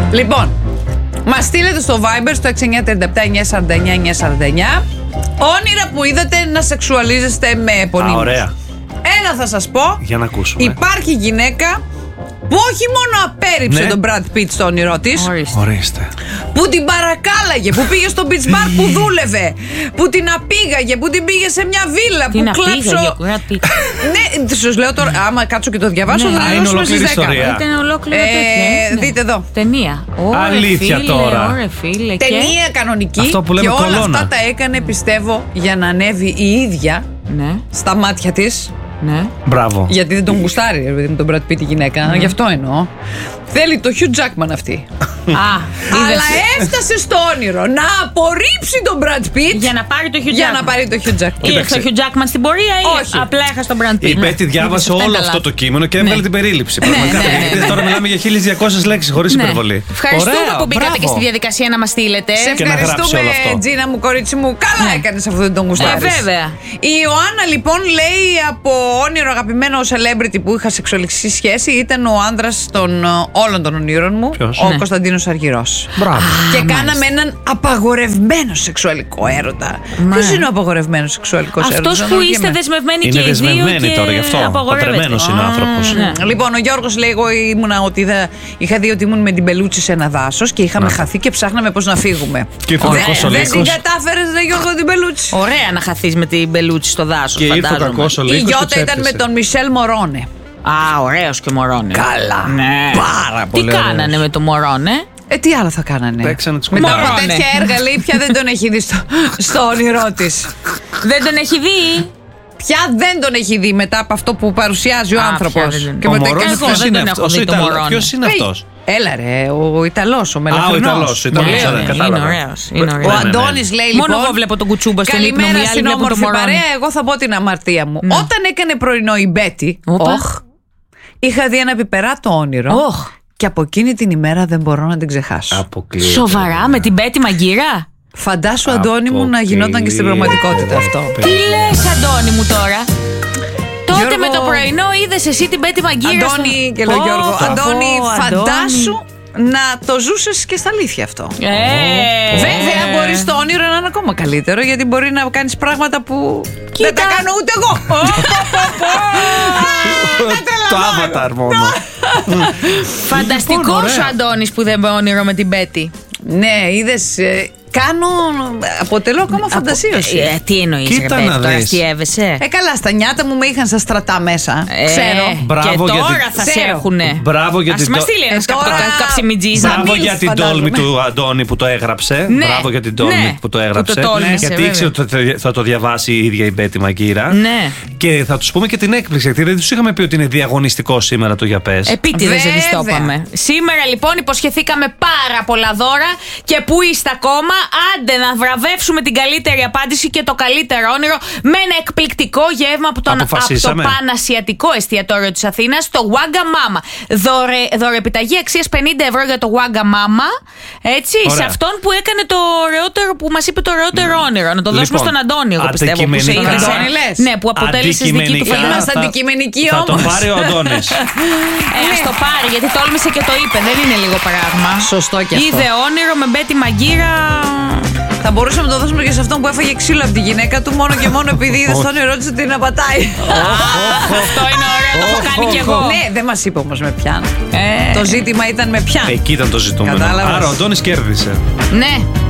Λοιπόν, μας στείλετε στο Viber στο 6937-949-949 όνειρα που είδατε να σεξουαλίζεστε με επωνύμους. Ωραία. Ένα θα σας πω. Για να ακούσουμε. Υπάρχει γυναίκα που όχι μόνο απέρριψε τον Brad Pitt στο όνειρό της, Ορίστε. που την παρακάλαγε, που πήγε στο beach bar που δούλευε, που την απήγαγε, που την πήγε σε μια βίλα, Την που κλάψω. Ναι, σας λέω τώρα, άμα κάτσω και το διαβάσω, Ναι. θα είναι τελειώσουμε στις ολόκληρη 10. ιστορία. Ήταν ολόκληρο τέτοιο. Δείτε εδώ. Ταινία. Αλήθεια φίλε, τώρα. Ωραία, φίλε. Ταινία κανονική. Αυτό που λέμε και όλα κολόνα. αυτά τα έκανε, πιστεύω, για να ανέβει η ίδια Ναι, στα μάτια της. ναι. Μπράβο. Γιατί δεν τον γουστάρει, ρε παιδί μου, τον Brad Pitt η γυναίκα. Γι' αυτό εννοώ. Θέλει το Hugh Jackman αυτή. Αλλά έφτασε στο όνειρο να απορρίψει τον Brad Pitt Για να πάρει το Hugh Jackman. για να πάρει το Hugh Jackman. Ήρθε ο Hugh Jackman στην πορεία ή Όχι. απλά έχασε τον Brad Pitt? Η Μπέτη διάβασε όλο αυτό το κείμενο και έβγαλε την περίληψη. Πραγματικά. Γιατί τώρα μιλάμε για 1200 λέξεις χωρίς υπερβολή. Ευχαριστούμε Ωραία, που μπήκατε μπράβο. και στη διαδικασία να μας στείλετε. Σε Και να γράψει ευχαριστούμε, όλο αυτό. Τζίνα μου, κορίτσι μου. Καλά έκανες αφού δεν τον γουστάρεις. Βέβαια. Η Ιωάννα λοιπόν λέει από όνειρο αγαπημένο celebrity που είχα σεξουαλική σχέση ήταν ο άντρας των όλων των ονείρων μου, Ποιος? ο Ναι. Κωνσταντίνος Αργυρός. Μπράβο. Και κάναμε έναν απαγορευμένο σεξουαλικό έρωτα. Ποιος είναι ο απαγορευμένος σεξουαλικός έρωτας? Αυτός που είστε δεσμευμένοι Είναι και οι δύο δεσμευμένοι και τώρα γι' αυτό. απαγορεύεται. Πατρεμένος είναι ο άνθρωπος. Λοιπόν, ο Γιώργος λέει: εγώ είχα δει ότι ήμουν με την Μπελούτσι σε ένα δάσος και είχαμε χαθεί και ψάχναμε πώς να φύγουμε. Και ήρθε ο κακός ο Δεν Λύκος. την κατάφερες, ρε Γιώργο, την Μπελούτσι. Ωραία να χαθείς με την Μπελούτσι στο δάσος, Και ήρθε ο φαντάζομαι. κακός ο Η Λύκος. Γιώτα ήταν με τον Μισελ Μορόνε. Α, ωραίος και μωρόνε. Καλά. Ναι. Πάρα Τι πολύ. κάνανε με το μωρόνε? Τι άλλο θα κάνανε? Παίξανε τις Μετά κουμπάρες. από τέτοια έργα λέει, πια δεν τον έχει δει στο όνειρό της. Δεν τον έχει δει. Πια δεν τον έχει δει μετά από αυτό που παρουσιάζει ο Α, άνθρωπος. πια δεν- Και Ο μετά Μωρόνε κάνει ποιος δεν είναι τον έχω αυτός? δει το Μωρόνε. Ποιος είναι αυτός? Έλα ρε, ο Ιταλός, ο Μελαχρινός. Ο Ιταλός, ο Ιταλός. Ναι, Κατάλαβα. είναι ωραίος. Είναι Ο ωραίος. Αντώνης λέει λοιπόν. Μόνο εγώ βλέπω τον κουτσούμπα στην ύπνο μου, οι Καλημέρα άλλοι στην βλέπουν το όμορφη Μωρόνε. παρέα. Εγώ θα πω την αμαρτία μου. Όταν έκανε πρωινό η Μπέτη, Όπα. είχα δει ένα πιπεράτο όνειρο. Όχ. Και από εκείνη την ημέρα δεν μπορώ να την ξεχάσω. Αποκλείεται. Σοβαρά με την Μπέτη Μαγκύρα? Φαντάσου, Αντώνη μου, να γινόταν και στην Αποκλείεται. πραγματικότητα αυτό. Τι λες, Αντώνη μου τώρα? Τότε Γιώργο, με το πρωινό είδες εσύ την Μπέτη Μαγκύρα? Αντώνη, και λέω Γιώργο, Αντώνη, φαντάσου να το ζούσες και στα αλήθεια αυτό. Βέβαια, μπορεί το όνειρο να είναι ακόμα καλύτερο, γιατί μπορεί να κάνεις πράγματα που δεν τα κάνω ούτε εγώ. Το Avatar μόνο. Φανταστικός ο Αντώνης που δεν με όνειρο με την Μπέτη. Ναι, είδες. Αποτελώ ακόμα φαντασίωση. Τι εννοείς, Κοίτα ρε Μπέτη, να τώρα δεις. αστιεύεσαι? Καλά, στα νιάτα μου με είχαν στα στρατά μέσα. Ξέρω. Μπράβο, και τώρα γιατί- θα σε Ξέρω. έχουνε. Μπράβο, γιατί Ας μας το- στείλει ένας τώρα- καψιμιτζής. Μπράβο Ζαμίλ, για την φαντάζομαι. τόλμη του Αντώνη που το έγραψε. Ναι. Μπράβο για την τόλμη Ναι. που το Που έγραψε. το τόλμησε, γιατί βέβαια. ήξερε ότι θα το διαβάσει η ίδια η Μπέτη Μαγκύρα. Ναι. Και θα του πούμε και την έκπληξη. Γιατί δεν του είχαμε πει ότι είναι διαγωνιστικό σήμερα το για πες. Επίτηδες Βέβαια. δεν το είπαμε. Σήμερα λοιπόν υποσχεθήκαμε πάρα πολλά δώρα και πού είστε ακόμα. Άντε να βραβεύσουμε την καλύτερη απάντηση και το καλύτερο όνειρο με ένα εκπληκτικό γεύμα από το Αποφασίσαμε. Πανασιατικό εστιατόριο της Αθήνας, το Wagga Mama. Δωρεπιταγή αξίας 50 ευρώ για το Wagga Mama. Έτσι, Ωραία. σε αυτόν που έκανε το ωραιότερο, που μας είπε το ωραιότερο όνειρο. Να το δώσουμε Λοιπόν, στον Αντώνη, εγώ πιστεύω. Που σε αντικειμενικά- είδε. Αντώνη, λες. Ναι, που αποτέλεσε δική του Αντικειμενικά φαντασία. Είμαστε αντικειμενικοί Θα όμως. το πάρει ο Αντώνης. Ας το πάρει, γιατί τόλμησε και το είπε. Δεν είναι λίγο πράγμα. Σωστό κι αυτό. Είδε όνειρο με Μπέτη Μαγκύρα. Θα μπορούσαμε να το δώσουμε και σε αυτόν που έφαγε ξύλο από τη γυναίκα του μόνο και μόνο επειδή είδε στον όνειρό της ότι την απατάει. Αυτό είναι ωραίο, το έχω κάνει κι εγώ. Ναι, δεν μας είπε όμως με ποιαν. Το ζήτημα ήταν με ποιαν. Εκεί ήταν το ζητούμενο. Κατάλαβες. Άρα ο Αντώνης κέρδισε. Ναι.